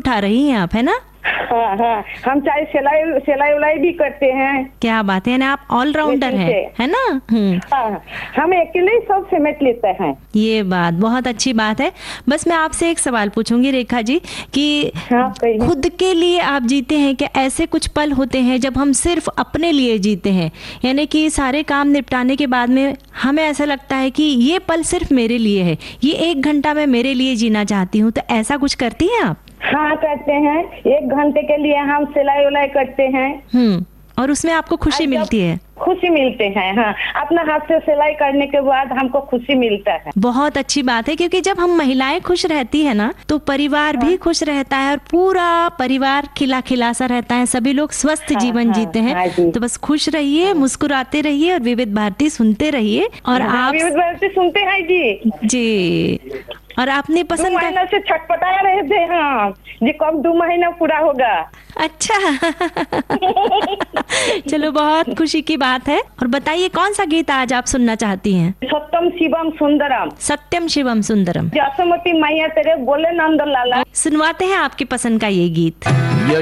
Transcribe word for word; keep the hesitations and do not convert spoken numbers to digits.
उठा रही हैं आप, है ना? हाँ हाँ, हम चाहे सिलाई सिलाई उलाई भी करते हैं। क्या बात है ना, आप ऑलराउंडर हैं, है ना? हम्म। हाँ, हम अकेले ही सब समेट लेते हैं। ये बात बहुत अच्छी बात है। बस मैं आपसे एक सवाल पूछूंगी रेखा जी कि हाँ, खुद के लिए आप जीते हैं क्या? ऐसे कुछ पल होते हैं जब हम सिर्फ अपने लिए जीते हैं, यानी कि सारे काम निपटाने के बाद में हमें ऐसा लगता है कि ये पल सिर्फ मेरे लिए है, ये एक घंटा मैं मेरे लिए जीना चाहती हूँ, तो ऐसा कुछ करती हैं आप? हाँ, करते हैं। एक घंटे के लिए हम सिलाई उलाई करते हैं। हम्म। और उसमें आपको खुशी मिलती है? खुशी मिलते हैं, हाँ। अपना हाथ से सिलाई करने के बाद हमको खुशी मिलता है। बहुत अच्छी बात है, क्योंकि जब हम महिलाएं खुश रहती है ना, तो परिवार हाँ। भी खुश रहता है और पूरा परिवार खिला खिला सा रहता है, सभी लोग स्वस्थ हाँ, जीवन हाँ, जीते हैं। हाँ, तो बस खुश रहिए, हाँ। मुस्कुराते रहिए और विविध भारती सुनते रहिए। और हाँ, आप विविध भारती सुनते हैं जी जी। और आपने पसंद दो महीना से छटपटा रहे थे हाँ जी, कब दो महीना पूरा होगा। अच्छा चलो, बहुत खुशी की बात है। और बताइए कौन सा गीत आज आप सुनना चाहती हैं? सत्यम शिवम सुंदरम। सत्यम शिवम सुंदरम। जसमती मैया तेरे बोले नंद लाला। सुनवाते हैं आपकी पसंद का ये गीत।